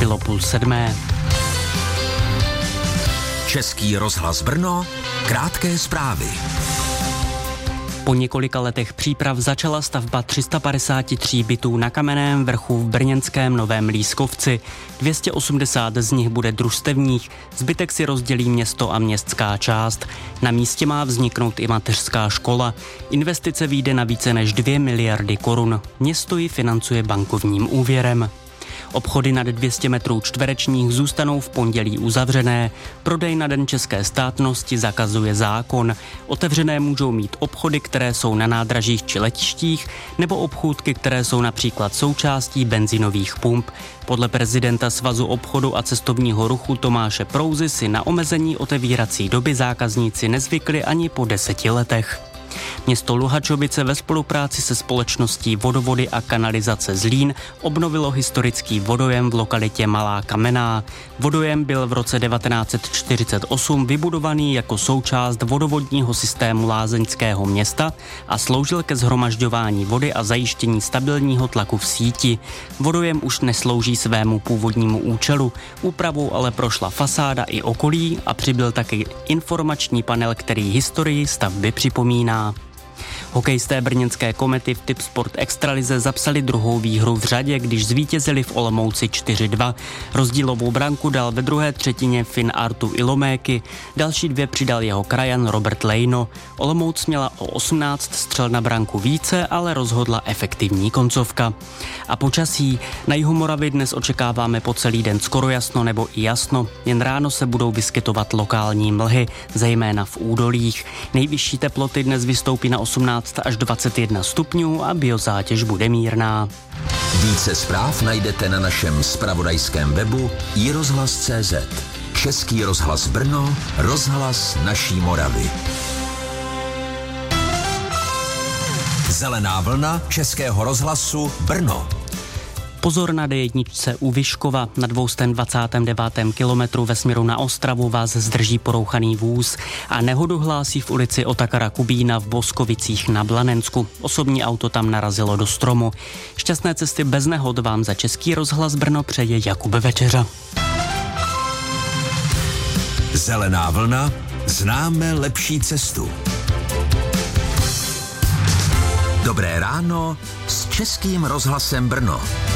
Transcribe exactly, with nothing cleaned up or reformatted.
bylo půl sedmé. Český rozhlas Brno, krátké zprávy. Po několika letech příprav začala stavba tři sta padesát tři bytů na Kamenném vrchu v brněnském Novém Lískovci. dvě stě osmdesát z nich bude družstevních, zbytek si rozdělí město a městská část. Na místě má vzniknout i mateřská škola. Investice vyjde na více než dvě miliardy korun. Město ji financuje bankovním úvěrem. Obchody nad dvě stě metrů čtverečních zůstanou v pondělí uzavřené. Prodej na Den české státnosti zakazuje zákon. Otevřené můžou mít obchody, které jsou na nádražích či letištích, nebo obchůdky, které jsou například součástí benzinových pump. Podle prezidenta Svazu obchodu a cestovního ruchu Tomáše Prouzy si na omezení otevírací doby zákazníci nezvykli ani po deseti letech. Město Luhačovice ve spolupráci se společností Vodovody a kanalizace Zlín obnovilo historický vodojem v lokalitě Malá Kamenná. Vodojem byl v roce devatenáct set čtyřicet osm vybudovaný jako součást vodovodního systému lázeňského města a sloužil ke shromažďování vody a zajištění stabilního tlaku v síti. Vodojem už neslouží svému původnímu účelu, úpravou ale prošla fasáda i okolí a přibyl taky informační panel, který historii stavby připomíná. Hokejisté brněnské Komety v Tipsport Extralize zapsali druhou výhru v řadě, když zvítězili v Olomouci čtyři dva. Rozdílovou branku dal ve druhé třetině Finn Artu Iloméky, další dvě přidal jeho krajan Robert Lejno. Olomouc měla o osmnáct střel na branku více, ale rozhodla efektivní koncovka. A počasí. Na jihu Moravy dnes očekáváme po celý den skoro jasno nebo i jasno. Jen ráno se budou vyskytovat lokální mlhy, zejména v údolích. Nejvyšší teploty dnes vystoupí na osmnáct až dvacet jedna stupňů a biozátěž bude mírná. Více zpráv najdete na našem zpravodajském webu i rozhlas tečka cé zet. Český rozhlas Brno, rozhlas naší Moravy. Zelená vlna Českého rozhlasu Brno. Pozor na dé jedna u Vyškova. Na dvě stě dvacátém devátém kilometru ve směru na Ostravu vás zdrží porouchaný vůz a nehodu hlásí v ulici Otakara Kubína v Boskovicích na Blanensku. Osobní auto tam narazilo do stromu. Šťastné cesty bez nehod vám za Český rozhlas Brno přeje Jakub Večeřa. Zelená vlna, známe lepší cestu. Dobré ráno s Českým rozhlasem Brno.